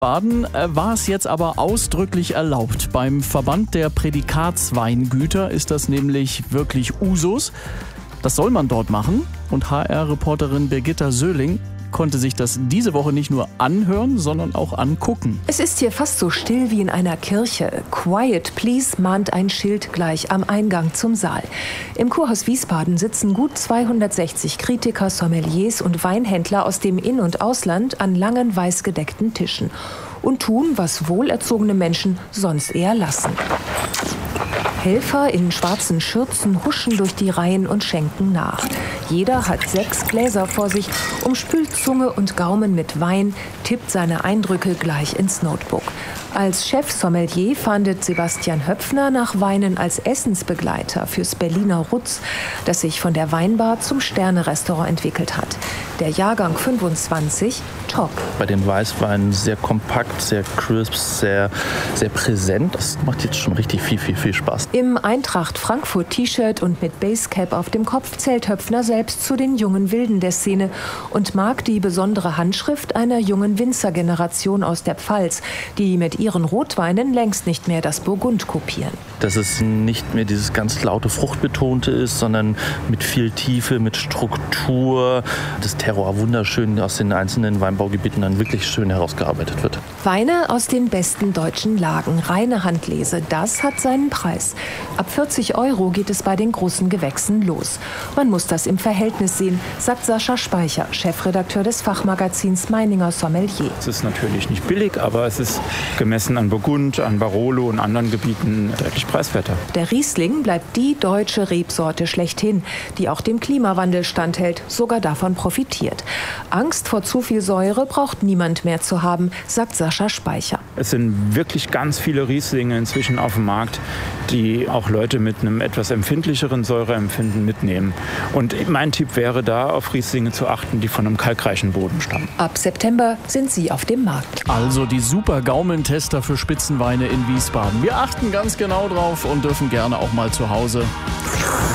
Baden war es jetzt aber ausdrücklich erlaubt. Beim Verband der Prädikatsweingüter ist das nämlich wirklich Usus. Das soll man dort machen. Und HR-Reporterin Birgitta Söhling konnte sich das diese Woche nicht nur anhören, sondern auch angucken. Es ist hier fast so still wie in einer Kirche. Quiet please mahnt ein Schild gleich am Eingang zum Saal. Im Kurhaus Wiesbaden sitzen gut 260 Kritiker, Sommeliers und Weinhändler aus dem In- und Ausland an langen weiß gedeckten Tischen und tun, was wohlerzogene Menschen sonst eher lassen. Helfer in schwarzen Schürzen huschen durch die Reihen und schenken nach. Jeder hat 6 Gläser vor sich, umspült Zunge und Gaumen mit Wein, tippt seine Eindrücke gleich ins Notebook. Als Chef-Sommelier fahndet Sebastian Höpfner nach Weinen als Essensbegleiter fürs Berliner Rutz, das sich von der Weinbar zum Sterne-Restaurant entwickelt hat. Der Jahrgang 25, top. Bei den Weißweinen sehr kompakt, sehr crisp, sehr präsent. Das macht jetzt schon richtig viel Spaß. Im Eintracht Frankfurt-T-Shirt und mit Basecap auf dem Kopf zählt Höpfner selbst zu den jungen Wilden der Szene und mag die besondere Handschrift einer jungen Winzergeneration aus der Pfalz, die mit ihren Rotweinen längst nicht mehr das Burgund kopieren. Dass es nicht mehr dieses ganz laute, fruchtbetonte ist, sondern mit viel Tiefe, mit Struktur. Das Terroir wunderschön aus den einzelnen Weinbaugebieten dann wirklich schön herausgearbeitet wird. Weine aus den besten deutschen Lagen, reine Handlese, das hat seinen Preis. Ab 40 € geht es bei den großen Gewächsen los. Man muss das im Verhältnis sehen, sagt Sascha Speicher, Chefredakteur des Fachmagazins Meininger Sommelier. Es ist natürlich nicht billig, aber es ist gemessen an Burgund, an Barolo und anderen Gebieten deutlich preiswerter. Der Riesling bleibt die deutsche Rebsorte schlechthin, die auch dem Klimawandel standhält, sogar davon profitiert. Angst vor zu viel Säure braucht niemand mehr zu haben, sagt Sascha Speicher. Es sind wirklich ganz viele Rieslinge inzwischen auf dem Markt, die auch Leute mit einem etwas empfindlicheren Säureempfinden mitnehmen. Und mein Tipp wäre da, auf Rieslinge zu achten, die von einem kalkreichen Boden stammen. Ab September sind sie auf dem Markt. Also die super Gaumentester für Spitzenweine in Wiesbaden. Wir achten ganz genau drauf und dürfen gerne auch mal zu Hause